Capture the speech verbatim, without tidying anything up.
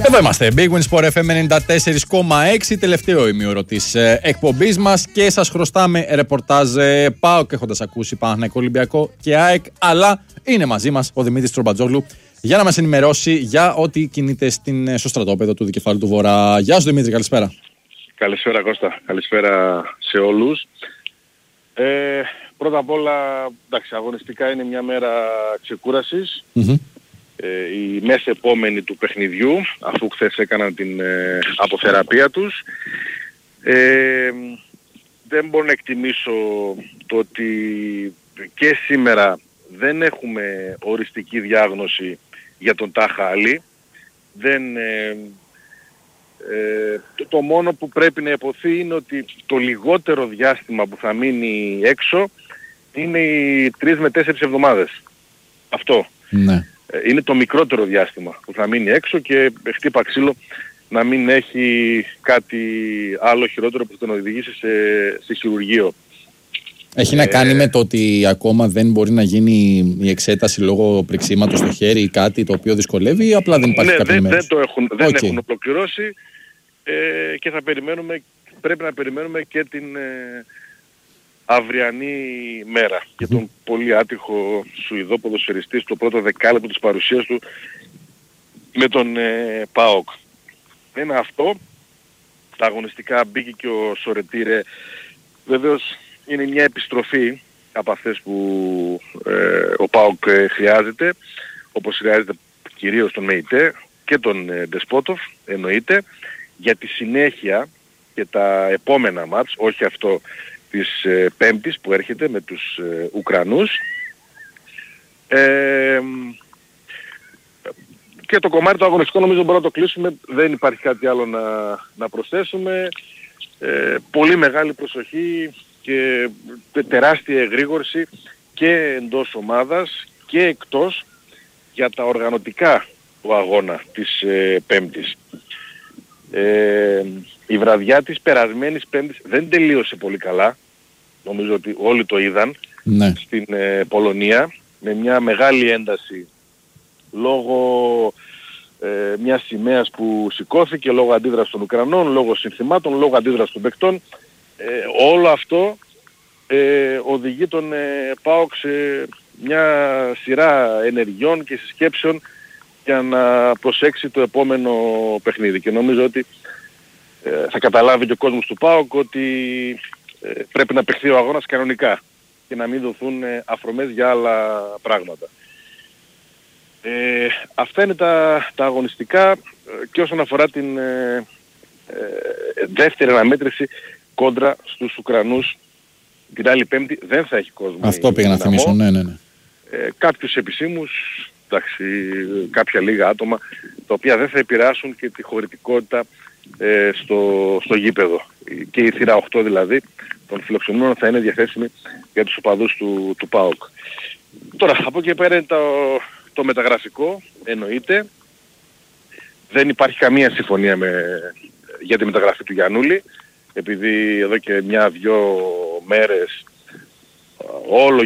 Εδώ είμαστε, Big Win Sport εφ εμ ενενήντα τέσσερα κόμμα έξι, τελευταίο ημίωρο της ε, εκπομπής μας και σας χρωστάμε ρεπορτάζ ε, ΠΑΟΚ, έχοντας ακούσει Παναθηναϊκό, Ολυμπιακό και ΑΕΚ, αλλά είναι μαζί μας ο Δημήτρης Τρομπατζόγλου για να μας ενημερώσει για ό,τι κινείται στην, στο στρατόπεδο του Δικεφάλου του Βορρά. Γεια σου Δημήτρη, καλησπέρα. Καλησπέρα Κώστα, καλησπέρα σε όλους. Ε, πρώτα απ' όλα, εντάξει, αγωνιστικά είναι μια μέρα ξεκούρασης. Mm-hmm. Ε, η μέση επόμενη του παιχνιδιού, αφού χθες έκαναν την ε, αποθεραπεία τους. Ε, δεν μπορώ να εκτιμήσω το ότι και σήμερα δεν έχουμε οριστική διάγνωση για τον Τάχα Αλή. Δεν, ε, ε, το, το μόνο που πρέπει να υποθεί είναι ότι το λιγότερο διάστημα που θα μείνει έξω είναι οι τρεις με τέσσερις εβδομάδες. Αυτό. Ναι. Είναι το μικρότερο διάστημα που θα μείνει έξω και χτύπα ξύλο να μην έχει κάτι άλλο χειρότερο που θα τον οδηγήσει σε, σε χειρουργείο. Έχει ε, να κάνει με το ότι ακόμα δεν μπορεί να γίνει η εξέταση λόγω πριξίματος στο χέρι ή κάτι το οποίο δυσκολεύει ή απλά δεν υπάρχει ναι, κάποιο δεν, μέρος? δεν το έχουν, δεν okay. έχουν ολοκληρώσει ε, και θα περιμένουμε, πρέπει να περιμένουμε και την ε, αυριανή μέρα mm-hmm. για τον πολύ άτυχο Σουηδό ποδοσφαιριστή στο πρώτο δεκάλεπτο της παρουσίας του με τον ε, ΠΑΟΚ. Ένα αυτό, τα αγωνιστικά μπήκε και ο Σορετήρε, βεβαίως είναι μια επιστροφή από αυτές που ε, ο ΠΑΟΚ ε, χρειάζεται, όπως χρειάζεται κυρίως τον ΜΕΙΤΕ και τον ε, Ντεσπότοφ, εννοείται, για τη συνέχεια και τα επόμενα μάτς, όχι αυτό της ε, Πέμπτης που έρχεται με τους ε, Ουκρανούς. Ε, και το κομμάτι το αγωνιστικό νομίζω μπορούμε να το κλείσουμε, δεν υπάρχει κάτι άλλο να, να προσθέσουμε. Ε, πολύ μεγάλη προσοχή και τεράστια εγρήγορση και εντός ομάδας και εκτός για τα οργανωτικά του αγώνα της ε, Πέμπτης. Ε, η βραδιά της περασμένης Πέμπτης δεν τελείωσε πολύ καλά. Νομίζω ότι όλοι το είδαν ναι. στην ε, Πολωνία με μια μεγάλη ένταση λόγω ε, μιας σημαίας που σηκώθηκε, λόγω αντίδρασης των Ουκρανών, λόγω συνθημάτων, λόγω αντίδρασης των παικτών. Ε, όλο αυτό ε, οδηγεί τον ε, ΠΑΟΚ σε μια σειρά ενεργειών και συσκέψεων για να προσέξει το επόμενο παιχνίδι. Και νομίζω ότι ε, θα καταλάβει και ο κόσμος του ΠΑΟΚ ότι ε, πρέπει να παιχθεί ο αγώνας κανονικά και να μην δοθούν ε, αφρομές για άλλα πράγματα. Ε, αυτά είναι τα, τα αγωνιστικά και όσον αφορά την ε, ε, δεύτερη αναμέτρηση κόντρα στους Ουκρανούς την άλλη Πέμπτη δεν θα έχει κόσμο. Αυτό πήγα να θυμίσω, ναι, ναι, ναι. Ε, κάποιους επισήμους, εντάξει, κάποια λίγα άτομα, τα οποία δεν θα επηρεάσουν και τη χωρητικότητα ε, στο, στο γήπεδο. Και η θύρα οκτώ δηλαδή των φιλοξενούμενων θα είναι διαθέσιμη για τους οπαδούς του, του ΠΑΟΚ. Τώρα, από εκεί πέρα είναι το, το μεταγραφικό, εννοείται. Δεν υπάρχει καμία συμφωνία με, για τη μεταγραφή του Γιαννούλη, επειδή εδώ και μια-δυο μέρες όλο